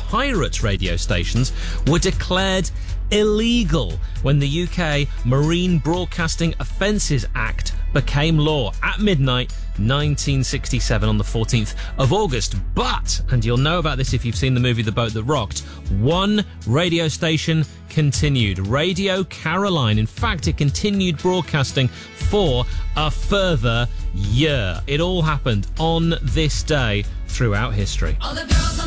pirate radio stations were declared illegal when the UK Marine Broadcasting Offences Act became law at midnight 1967 on the 14th of August. But, and you'll know about this if you've seen the movie The Boat That Rocked, one radio station continued, Radio Caroline. In fact, it continued broadcasting for a further year. It all happened on this day throughout history. All the girls